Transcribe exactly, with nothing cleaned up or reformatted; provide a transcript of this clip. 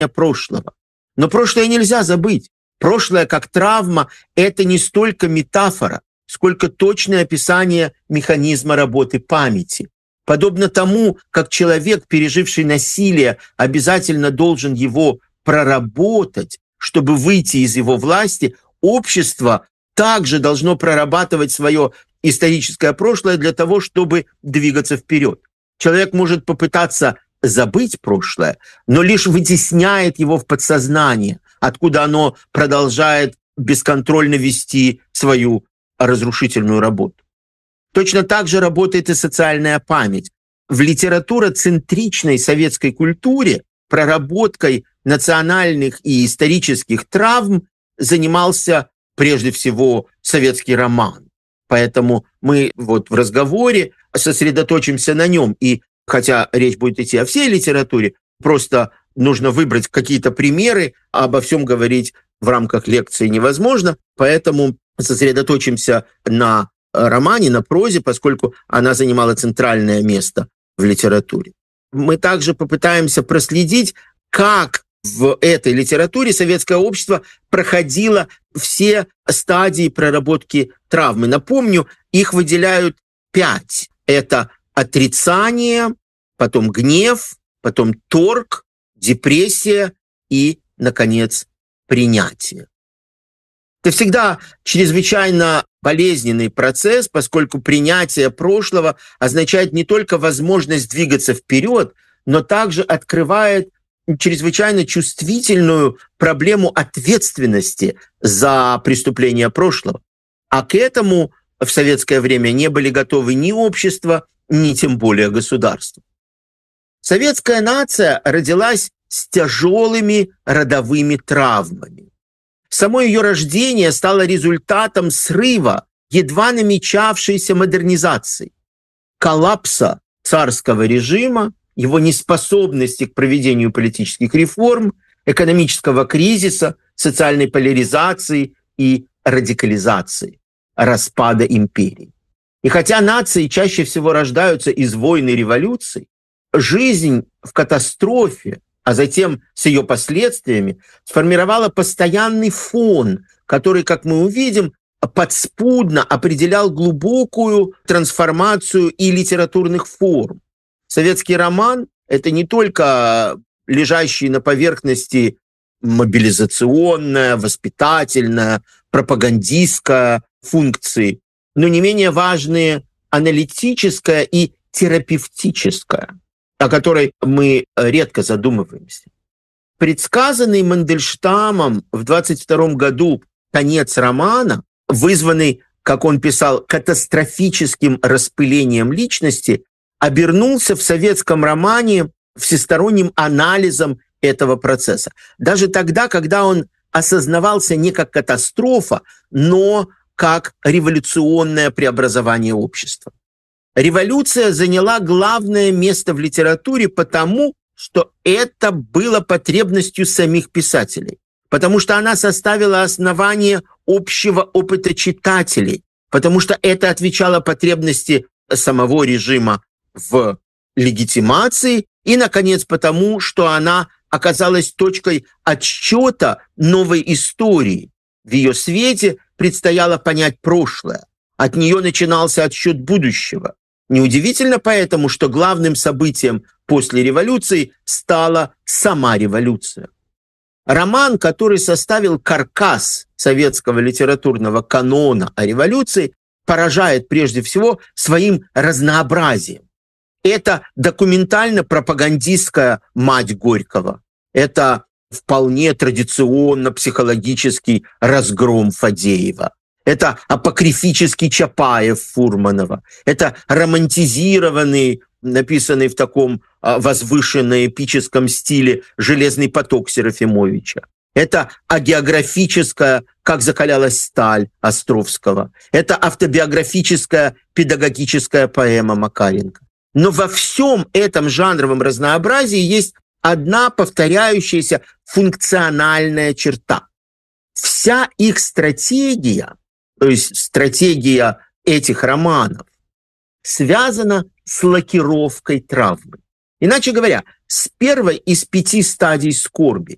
прошлого. Но прошлое нельзя забыть. Прошлое как травма – это не столько метафора, сколько точное описание механизма работы памяти. Подобно тому, как человек, переживший насилие, обязательно должен его проработать, чтобы выйти из его власти, общество также должно прорабатывать свое историческое прошлое для того, чтобы двигаться вперед. Человек может попытаться забыть прошлое, но лишь вытесняет его в подсознание, откуда оно продолжает бесконтрольно вести свою разрушительную работу. Точно так же работает и социальная память. В литературоцентричной советской культуре проработкой национальных и исторических травм занимался прежде всего советский роман. Поэтому мы вот в разговоре сосредоточимся на нем. И хотя речь будет идти о всей литературе, просто нужно выбрать какие-то примеры, а обо всем говорить в рамках лекции невозможно. Поэтому сосредоточимся на романе, на прозе, поскольку она занимала центральное место в литературе. Мы также попытаемся проследить, как в этой литературе советское общество проходило все стадии проработки травмы. Напомню, их выделяют пять. Это отрицание, потом гнев, потом торг, депрессия и, наконец, принятие. Это всегда чрезвычайно болезненный процесс, поскольку принятие прошлого означает не только возможность двигаться вперед, но также открывает чрезвычайно чувствительную проблему ответственности за преступления прошлого. А к этому в советское время не были готовы ни общество, ни тем более государство. Советская нация родилась с тяжелыми родовыми травмами. Само ее рождение стало результатом срыва едва намечавшейся модернизации, коллапса царского режима, его неспособности к проведению политических реформ, экономического кризиса, социальной поляризации и радикализации, распада империи. И хотя нации чаще всего рождаются из войн и революций, жизнь в катастрофе, а затем с ее последствиями, сформировала постоянный фон, который, как мы увидим, подспудно определял глубокую трансформацию и литературных форм. Советский роман – это не только лежащие на поверхности мобилизационная, воспитательная, пропагандистская функции, но не менее важные аналитическая и терапевтическая, о которой мы редко задумываемся. Предсказанный Мандельштамом в двадцать втором году конец романа, вызванный, как он писал, катастрофическим распылением личности, обернулся в советском романе всесторонним анализом этого процесса. Даже тогда, когда он осознавался не как катастрофа, но как революционное преобразование общества. Революция заняла главное место в литературе потому, что это было потребностью самих писателей, потому что она составила основание общего опыта читателей, потому что это отвечало потребности самого режима в легитимации и, наконец, потому что она оказалась точкой отсчета новой истории. В ее свете предстояло понять прошлое. От нее начинался отсчет будущего. Неудивительно поэтому, что главным событием после революции стала сама революция. Роман, который составил каркас советского литературного канона о революции, поражает прежде всего своим разнообразием. Это документально-пропагандистская мать Горького. Это вполне традиционно психологический разгром Фадеева. Это апокрифический Чапаев Фурманова. Это романтизированный, написанный в таком возвышенно-эпическом стиле «Железный поток» Серафимовича. Это агеографическая «Как закалялась сталь» Островского. Это автобиографическая педагогическая поэма Макаренко. Но во всем этом жанровом разнообразии есть одна повторяющаяся функциональная черта. Вся их стратегия, то есть стратегия этих романов, связана с лакировкой травмы. Иначе говоря, с первой из пяти стадий скорби,